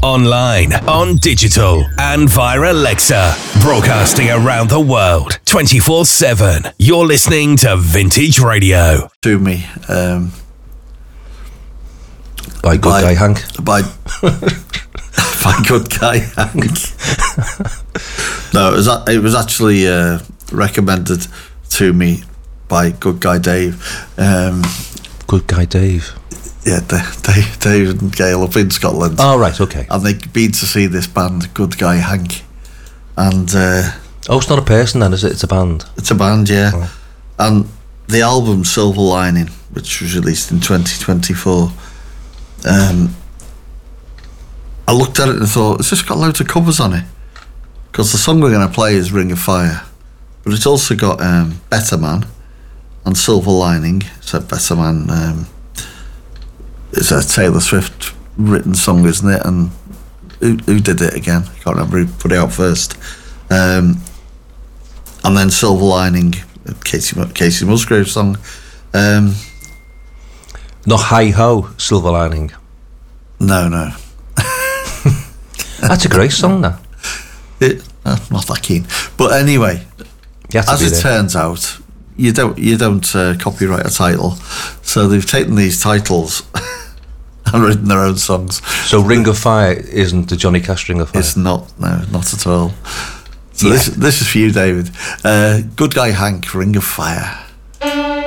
online, on digital, and via Alexa. Broadcasting around the world, 24/7. You're listening to Vintage Radio. To me, by Good Guy Hank. By Good Guy Hank. No, it was actually recommended to me by Good Guy Dave. Good Guy Dave. Yeah, Dave and Gail up in Scotland. Oh, right, okay. And they'd been to see this band, Good Guy Hank. And it's not a person then, is it? It's a band. It's a band, yeah. Oh. And the album Silver Lining, which was released in 2024, I looked at it and thought, it's just got loads of covers on it. Because the song we're going to play is Ring of Fire. But it's also got Better Man and Silver Lining. So Better Man is a Taylor Swift written song, isn't it? And who did it again? I can't remember who put it out first. And then Silver Lining, Casey Musgrave song. Not Hi Ho, Silver Lining. No. That's a great song, that. Not that keen. But anyway, as it turns out, you don't copyright a title. So they've taken these titles and written their own songs. So Ring of Fire isn't the Johnny Cash Ring of Fire? It's not, no, not at all. So yeah. this is for you, David. Good Guy Hank, Ring of Fire.